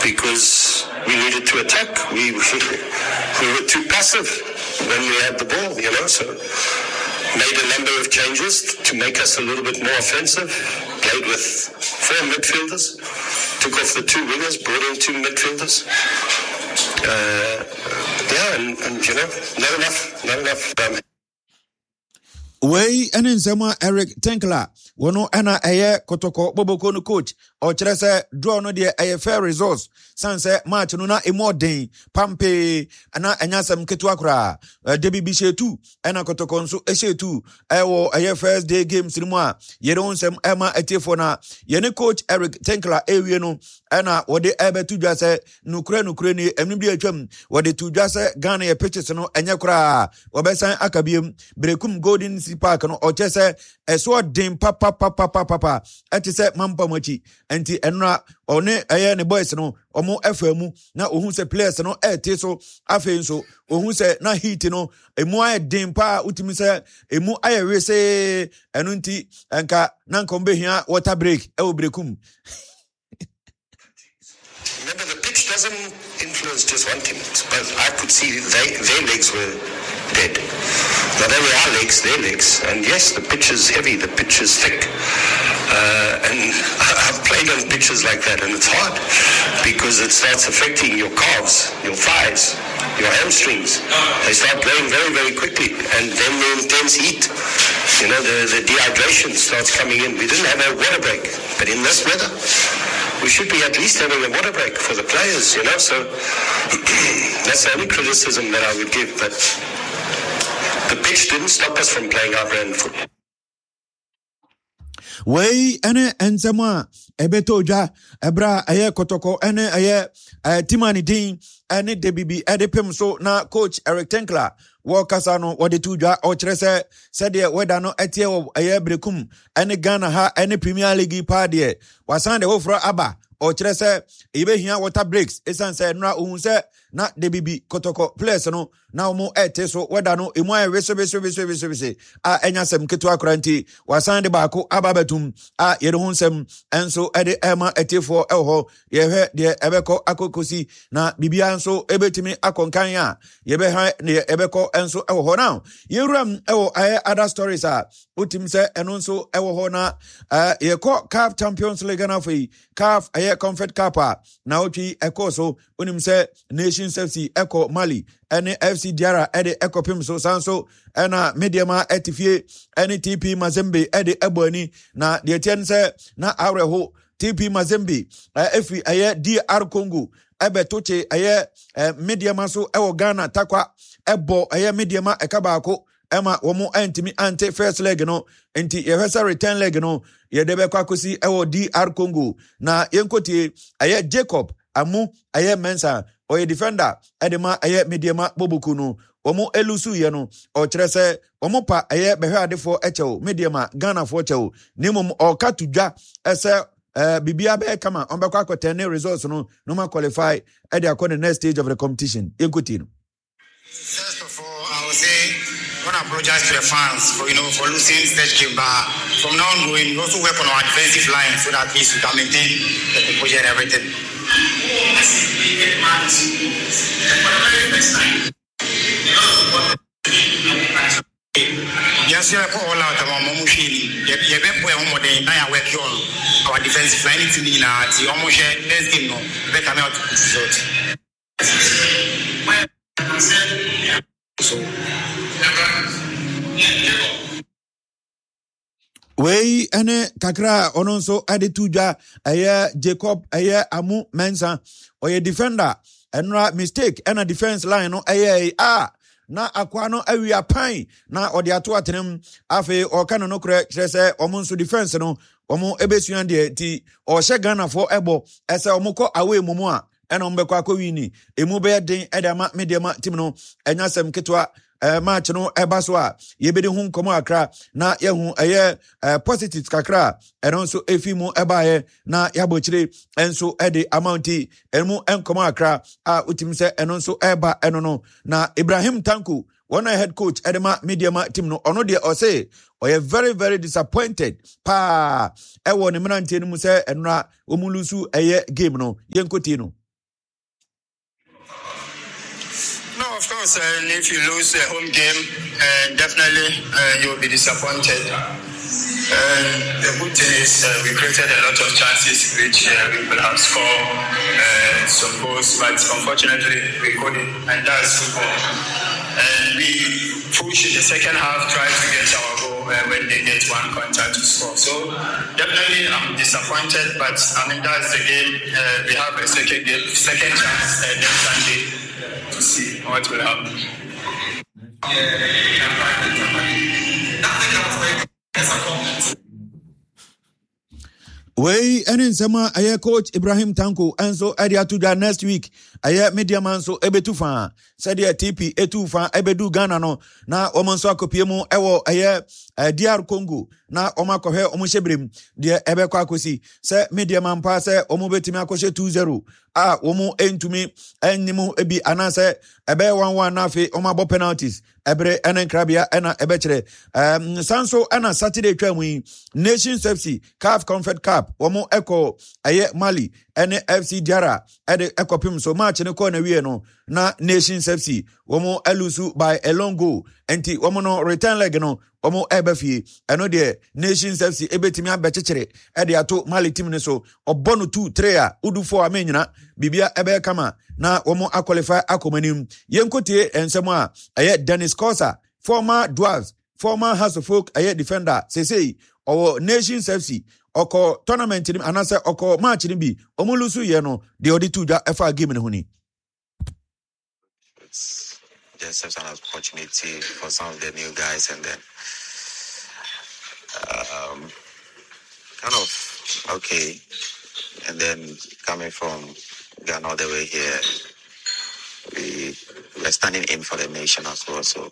because we needed to attack. We were too passive when we had the ball, so made a number of changes to make us a little bit more offensive, played with 4 midfielders, took off the 2 wingers, brought in 2 midfielders. Not enough. Way and in Zema Eric Tenkler, wono ana eye kotoko boboko no coach or chere draw no de eye fair results sanse match no na emodin pampe ana anyasam ketua kra debi shetu ana kotoko nso eshetu ewo eye first day games ni mu a yere onsem ema etiefo na yene coach Eric Tenkler ewie no ana wode ebe tudwa se nukure ni emnim de atwam wode tudwa se Ghana ye pitches no enye kra obesan akabiem brekum golden park no ochese eso din papa etise mampa machi enti enra one eye ne boys no omo afamu na ohun se players no ete so afen so ohun se na heat no emu aye din pa utimi se emu aye wese enu nti enka na nkombe hia water break e obrekum. Remember, the pitch doesn't influence just one team, but I could see their legs were dead. Not only our legs, their legs. And yes, the pitch is heavy, the pitch is thick. And I've played on pitches like that, and it's hard because it starts affecting your calves, your thighs, your hamstrings. They start blowing very, very quickly. And then the intense heat, the dehydration starts coming in. We didn't have a water break, but in this weather, we should be at least having a water break for the players, so that's the only criticism that I would give, but the pitch didn't stop us from playing our brand football. Way ene enzema ebetoja ebra aye kotoko ene aye timani din ene debibi edepem so na coach Eric Tenkler wakasa no wode tudwa o kire se de weda no etie wo aye brekum ene Ghana ha ene Premier League pa de wasan de hofro aba o kire se ebehia water breaks esan se nra ohun se na debibi kotoko players no na omo ete so weda no emu aye wese a enyasem ketu akranti wasan de baako ababetum a yere hunsem enso ede ema etefo eho yehwe de ebeko akokosi na bibia enso ebetimi akonkan a yebe ha ne ebeko enso eho now yeruam eho aye other stories a utim se eno nso eho na yeko CAF Champions League na foi CAF aye Comfort Cup na otwi ekoso unim se Nations FC eko Mali ene FC Diara ede ekopim so sanso ena mediama etifie ene TP Mazembe ede eboni na de tiense na awreho TP Mazembe efi aye DR Congo ebe toche aye mediama so ewo Ghana takwa ebo aye mediama ekabaako ema womo entimi ante first leg no enti yehwesa return leg no yedebe kwakosi ewo DR Congo na yenkotie aye Jacob Amu aye Mensa oye defender edema aye mediama bobuku no omo elusu ye no o kire se omo pa aye behwe adefo echewo mediama Ghana fo echewo nimum o katudwa ese bibia be kama on be kwa kwatene results no ma qualify e dey the next stage of the competition yenkoti no. First of all, I would say I want to apologize to the fans for for losing stage game, but from now on we also work on our defensive line so that at least we can maintain the composure and everything. Yes, you have all out of Momushi. You have more than I work on our defensive line. It's in the almost let's game no better out result. So Wey ene kakra ononso adetuja aye Jacob aye Amu Mensa oye defender enra mistake ena defense line no aye na akwa no awia pan na ode ato atenem afi okano no kure kire omonso defense no omo ebesuan de ti o hye Ghana for ebo ese omukọ away mumu a ena ombekọ akọwini emu be den edama mediama team no enyasem ketwa match no ebaso a yebedi hu nkomo akra na yehu eye positive kakra eno nso efimu ebaye na yabochire enso ede amounti emu enkomo akra a utimse eno nso eba eno no na Ibrahim Tanku one head coach edema mediama team no ono de o say oye very very disappointed pa ewo ne mrantie no mu se enra omulusu eye game no yenkoti no concerned if you lose a home game, definitely you'll be disappointed. The good thing is we created a lot of chances which we could have scored some goals, but unfortunately we couldn't, and that's football. And we push in the second half, try to get our goal when they get one contact to score. So definitely I'm disappointed, but I mean that's the game. We have a second chance next Sunday to see what will happen. Wey ene nsema aye coach Ibrahim Tanko enso ade atuja next week aye media man so ebetu fa said the TP etu fa ebedu Ghana no na omonso akopie mu ewo aye DR Congo na omakohwe omohyebrem de ebekwa akosi se media man pa se omobetimi akoshe 2-0 a omo entumi ennimu ebi anase ebe 1-1 na fe omabo penalties ebre enen krabia ena ebekire sanso ena Saturday twamu Nations FC CAF Confed Cup omo eko aye Mali ene FC Diara ede ekopim so match ne ko na wie no na Nations FC omo elusu by a long goal enti omo no return leg no omo ebefie eno de Nations FC ebetimi abechechere ede ato Mali team ne so obono 2-3 a udu 4 amenyina bibia ebe kama na omo qualify akomanim yenkotie ensemo a aye Dennis Kosa former Dwarves former House of Folk aye defender say our Nations FC oko tournament ni anase oko match ni bi omulusu ye no de odi tuja efa game ne huni. It's just an opportunity for some of the new guys, and then kind of okay, and then coming from Ghana all the way here, we're standing in for the nation as well, so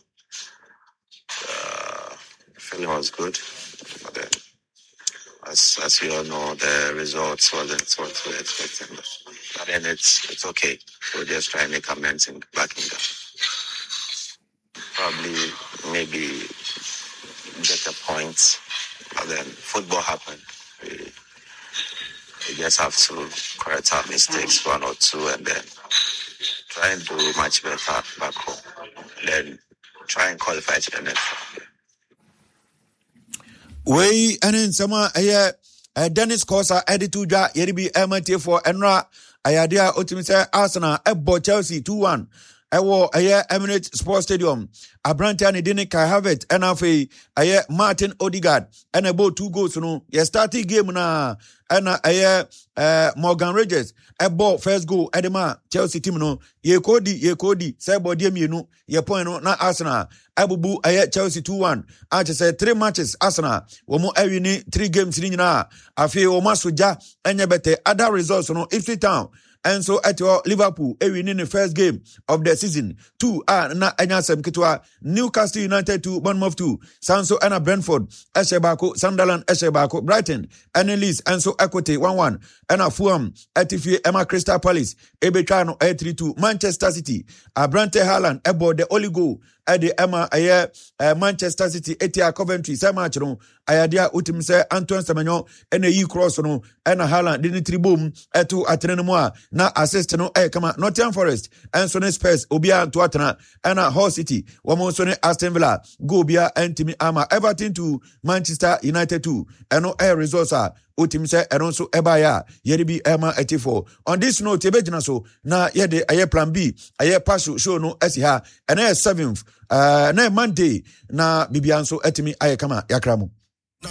the feeling was good, but then as you all know, the results wasn't what we were expecting, but then it's okay. We'll just try and make amends back in Ghana. Probably maybe get a point, but then football happened. We just have to correct our mistakes, 1 or 2, and then try and do much better back home. Then try and qualify to the next round. Wey ene nsema aye Dennis Kosa edituja yeribi emate for enra ayadia otimise Arsenal ebo Chelsea 2-1 ewo aye Emirates Sports Stadium Abrante and Dini Kai Havertz enafe aye Martin Odegaard enebo 2 goals no ye starting game na ena aye Morgan Rogers ebo first goal edema Chelsea team no ye kodi say body mienu ye point no na Arsenal abubu aye Chelsea 2-1 ache say 3 matches Arsenal womo awini 3 games ni nyina afi wo masoja enye bete other results no Ipswich Town and so at your Liverpool winning the first game of the season 2 na anyasem kitwa Newcastle United 2 Bournemouth 2 Sanso and Brentford Eshebako Sunderland Eshebako Brighton and Leeds and so Equity 1-1 and Fulham Etifie Emma Crystal Palace Ebetano 3-2 Manchester City Abrante Haaland ebo the only goal at the Emma Manchester City Etia Coventry same match no ayadia utim say Antoine Semenyo and a cross no and Haaland didn't tribum eto atrenemo na assist no kama Nottingham Forest and so Spurs obia to atena and Hull City womo so ne Aston Villa go bia entimi ama Everton to Manchester United 2 and no air results are utim say and also ebaya yeribi Emma 84 on this note ebegina so na yede aye plan B aye pass show no esiha and 7th na Monday na bibianso etimi aye kama yakramu